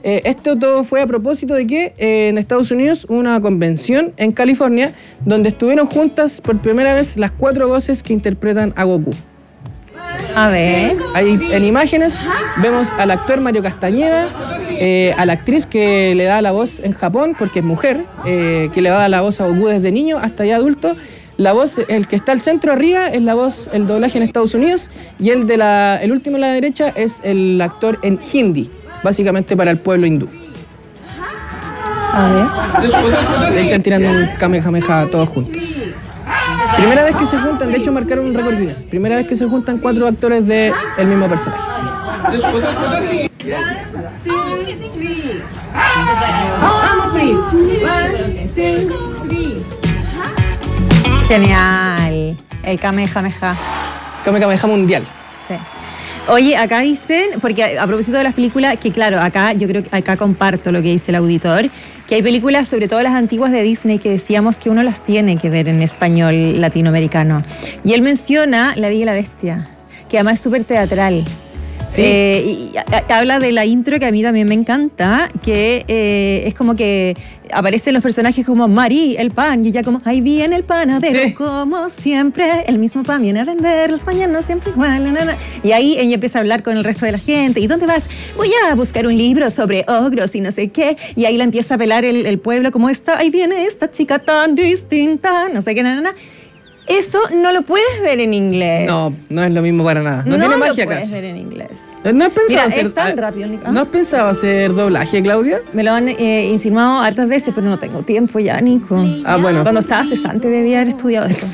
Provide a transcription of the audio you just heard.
Esto todo fue a propósito de que en Estados Unidos hubo una convención en California donde estuvieron juntas por primera vez las 4 voces que interpretan a Goku. A ver. Ahí en imágenes vemos al actor Mario Castañeda, a la actriz que le da la voz en Japón, porque es mujer, que le va a dar la voz a Goku desde niño hasta ya adulto. La voz, el que está al centro arriba es la voz, el doblaje en Estados Unidos, y el último a la derecha es el actor en hindi, básicamente para el pueblo hindú. A ver. Están tirando un Kamehameha todos juntos. Primera vez que se juntan, de hecho marcaron un récord Guinness. Primera vez que se juntan 4 actores del mismo personaje. Genial. El Kamehameha. Kamehameha mundial. Sí. Oye, acá dicen, porque a propósito de las películas, que claro, acá yo creo que acá comparto lo que dice el auditor, que hay películas, sobre todo las antiguas de Disney, que decíamos que uno las tiene que ver en español latinoamericano. Y él menciona La Bella y la Bestia, que además es súper teatral. Sí. Y habla de la intro que a mí también me encanta, que es como que aparecen los personajes como Marí, el pan, y ella como, ahí viene el panadero, sí, como siempre, el mismo pan viene a vender, los mañanas siempre igual, y ahí ella empieza a hablar con el resto de la gente, ¿y dónde vas? Voy a buscar un libro sobre ogros y no sé qué, y ahí la empieza a pelar el pueblo como esta, ahí viene esta chica tan distinta, no sé qué, Eso no lo puedes ver en inglés. No, no es lo mismo para nada. No tiene magia acá. No lo puedes ver en inglés. ¿No has pensado Mira, hacer, es tan rápido. ¿No has pensado hacer doblaje, Claudia? Me lo han insinuado hartas veces, pero no tengo tiempo ya, Nico. Ah, bueno. Cuando estaba cesante debía haber estudiado eso.